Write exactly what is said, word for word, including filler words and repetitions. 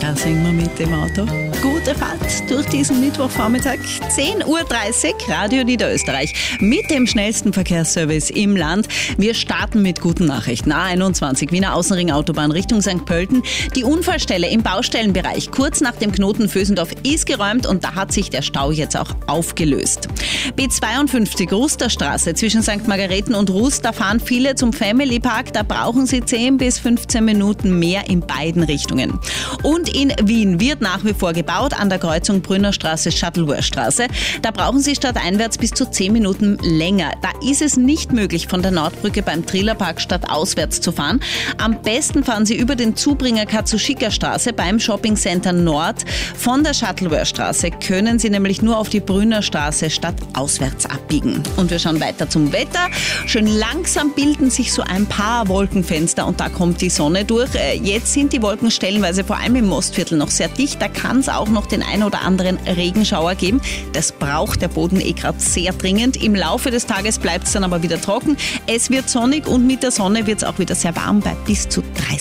Da sind wir mit dem Auto. Gute Fahrt durch diesen Mittwochvormittag. zehn Uhr dreißig, Radio Niederösterreich mit dem schnellsten Verkehrsservice im Land. Wir starten mit guten Nachrichten. A einundzwanzig, Wiener Außenring Autobahn Richtung Sankt Pölten. Die Unfallstelle im Baustellenbereich kurz nach dem Knoten Vösendorf ist geräumt und da hat sich der Stau jetzt auch aufgelöst. B zweiundfünfzig, Rusterstraße zwischen Sankt Margareten und Rust. Da fahren viele zum Family Park. Da brauchen sie zehn bis fünfzehn Minuten mehr in beiden Richtungen. Und in Wien wird nach wie vor gebaut an der Kreuzung Brünnerstraße, Shuttleworthstraße. Da brauchen Sie stadteinwärts bis zu zehn Minuten länger. Da ist es nicht möglich, von der Nordbrücke beim Trillerpark stadtauswärts zu fahren. Am besten fahren Sie über den Zubringer Katsushika-Straße beim Shoppingcenter Nord. Von der Shuttleworthstraße können Sie nämlich nur auf die Brünnerstraße stadtauswärts abbiegen. Und wir schauen weiter zum Wetter. Schön langsam bilden sich so ein paar Wolkenfenster und da kommt die Sonne durch. Jetzt sind die Wolken stellenweise vor allem im Mostviertel noch sehr dicht. Da kann es auch noch den ein oder anderen Regenschauer geben. Das braucht der Boden eh gerade sehr dringend. Im Laufe des Tages bleibt es dann aber wieder trocken. Es wird sonnig und mit der Sonne wird es auch wieder sehr warm bei bis zu dreißig